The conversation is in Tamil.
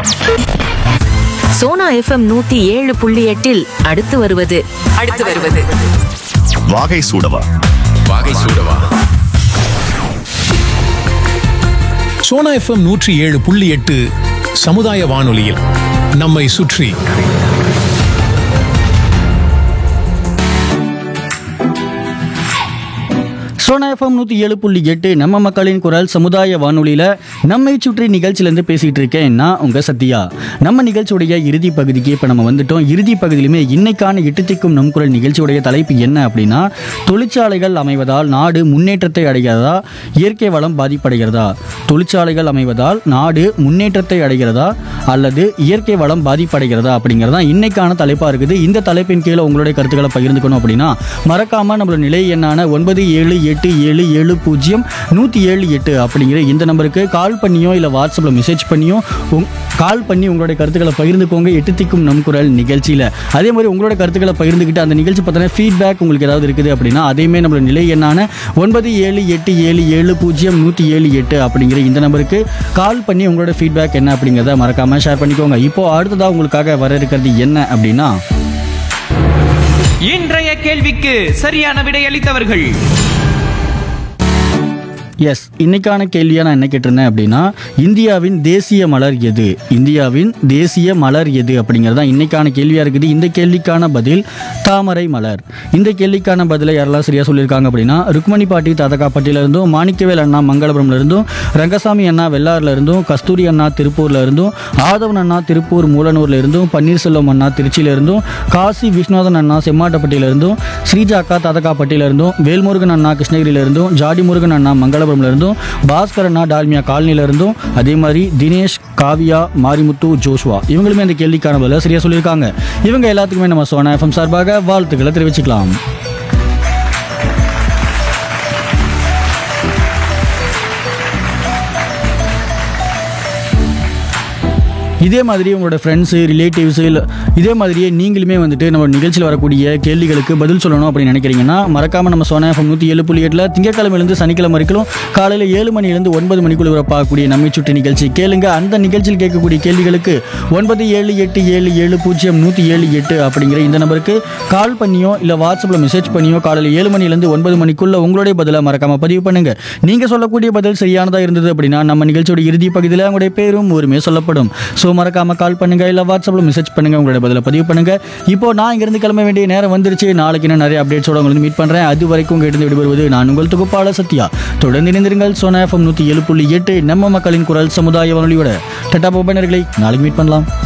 சோனா எஃப்எம் 107.8 அடுத்து வருவது வாகை சூடவா. சோனா எஃப்எம் 107.8 சமுதாய வானொலியில் நம்மை சுற்றி. சோனா எஃப்எம் 107.8 நம்ம மக்களின் குரல் சமுதாய வானொலியில் நம்மை சுற்றி நிகழ்ச்சியிலேருந்து பேசிகிட்டு இருக்கேன் நான் உங்கள் சத்யா. நம்ம நிகழ்ச்சியுடைய இறுதி பகுதிக்கு இப்போ நம்ம வந்துட்டோம். இறுதி பகுதியிலுமே இன்னைக்கான எட்டுத்திக்கும் நம் குரல் நிகழ்ச்சியுடைய தலைப்பு என்ன அப்படின்னா, தொழிற்சாலைகள் அமைவதால் நாடு முன்னேற்றத்தை அடைகிறதா, இயற்கை வளம் பாதிப்படைகிறதா? தொழிற்சாலைகள் அமைவதால் நாடு முன்னேற்றத்தை அடைகிறதா அல்லது இயற்கை வளம் பாதிப்படைகிறதா அப்படிங்கிறதா இன்னைக்கான தலைப்பாக இருக்குது. இந்த தலைப்பின் கீழே உங்களுடைய கருத்துக்களை பகிர்ந்துக்கணும் அப்படின்னா மறக்காமல் நம்மளோட நிலை எண்ணான 9787000178 அப்படிங்கிற இந்த நம்பருக்கு கால் பண்ணியோ இல்லை வாட்ஸ்அப்பில் மெசேஜ் பண்ணியோ கால் பண்ணி உங்களுடைய கருத்துக்களை பகிர்ந்துக்கோங்க எட்டுத்திக்கும் நம் குரல் நிகழ்ச்சியில். அதே மாதிரி உங்களோட கருத்துக்களை பகிர்ந்துக்கிட்டு அந்த நிகழ்ச்சி பார்த்தீங்கன்னா ஃபீட்பேக் உங்களுக்கு ஏதாவது இருக்குது அப்படின்னா அதையுமே நம்மளோட நிலை எண்ணான 9787000178 அப்படிங்கிற இந்த நம்பருக்கு கால் பண்ணி உங்களோட ஃபீட்பேக் என்ன அப்படிங்கிறத மறக்காமல் ஷேர் பண்ணிக்கோங்க. இப்போது அடுத்ததாக உங்களுக்காக வர இருக்கிறது என்ன அப்படின்னா, இன்றைய கேள்விக்கு சரியான விடையளித்தவர்கள். எஸ், இன்னைக்கான கேள்வியாக நான் என்ன கேட்டிருந்தேன் அப்படின்னா, இந்தியாவின் தேசிய மலர் எது? இந்தியாவின் தேசிய மலர் எது அப்படிங்கிறது தான் இன்னைக்கான கேள்வியாக இருக்குது. இந்த கேள்விக்கான பதில் தாமரை மலர். இந்த கேள்விக்கான பதிலை யாரெல்லாம் சரியாக சொல்லியிருக்காங்க அப்படின்னா, ருக்மணி பாட்டி தாதகாப்பட்டியிலிருந்தும், மாணிக்கவேல் அண்ணா மங்களபுரம்ல இருந்தும், ரங்கசாமி அண்ணா வெள்ளாறுல இருந்தும், கஸ்தூரி அண்ணா திருப்பூர்ல இருந்தும், ஆதவன் அண்ணா திருப்பூர் மூலனூர்ல இருந்தும், பன்னீர்செல்வம் அண்ணா திருச்சியில இருந்தும், காசி விஸ்வநாதன் அண்ணா செம்மாட்டப்பட்டியில இருந்தும், ஸ்ரீஜா அக்கா தாதகாப்பட்டியில இருந்தும், வேல்முருகன் அண்ணா கிருஷ்ணகிரியில இருந்தும், ஜாடி முருகன் அண்ணா மங்களபுரம்ல இருந்தும், பாஸ்கர் அண்ணா டால்மியா காலனில இருந்தும், அதே மாதிரி தினேஷ், காவியா, மாரிமுத்து, ஜோஷ்வா இவங்களுமே அந்த கேள்விக்கான பதில சரியா சொல்லியிருக்காங்க. இவங்க எல்லாத்துக்குமே நம்ம சோனா எஃப்எம் சார்பாக வாழ்த்துக்களை தெரிவிச்சுக்கலாம். இதே மாதிரி உங்களோட ஃப்ரெண்ட்ஸு, ரிலேட்டிவ்ஸு, இதே மாதிரியே நீங்களுமே வந்துட்டு நம்ம நிகழ்ச்சியில் வரக்கூடிய கேள்விகளுக்கு பதில் சொல்லணும் அப்படின்னு நினைக்கிறீங்கன்னா மறக்காமல் நம்ம சோனா எஃப்எம் 107.8 திங்கட்கிழமையிலேருந்து சனிக்கிழமை வரைக்கும் காலையில் 7 மணிலேருந்து 9 மணிக்குள்ள வரப்பாகக்கூடிய நம்மை சுற்றி நிகழ்ச்சி கேளுங்க. அந்த நிகழ்ச்சியில் கேட்கக்கூடிய கேள்விகளுக்கு 9787000178 அப்படிங்கிற இந்த நம்பருக்கு கால் பண்ணியோ இல்லை வாட்ஸ்அப்பில் மெசேஜ் பண்ணியோ காலையில் 7 மணிலேருந்து 9 மணிக்குள்ள உங்களுடைய பதிலை மறக்காமல் பதிவு பண்ணுங்க. நீங்கள் சொல்லக்கூடிய பதில் சரியானதாக இருந்தது அப்படின்னா நம்ம நிகழ்ச்சியோட இறுதி பகுதியில் உங்களுடைய பேரும் ஊருமே சொல்லப்படும். ஸோ மறக்காம கால் பண்ணுங்க, இல்லை வாட்ஸ்அப்பில் மெசேஜ் பண்ணுங்க, உங்களோட பதில பதிவு பண்ணுங்க. இப்போ நான் இங்கிருந்து கிளம்ப வேண்டிய நேரம் வந்துருச்சு. நாளைக்கு நான் நிறைய அப்டேட்ஸோட உங்களுக்கு மீட் பண்றேன். அது வரைக்கும் உங்ககிட்ட விடுபடுவது நான் உங்கள் தொகுப்பாளர் சத்யா. தொடர்ந்து இணைந்திருங்கள் சோனா எஃப்எம் 107.8 நம்ம மக்களின் குரல் சமுதாய வானொலியோட. டட்டா போபனர்களை நாளைக்கு மீட் பண்ணலாம்.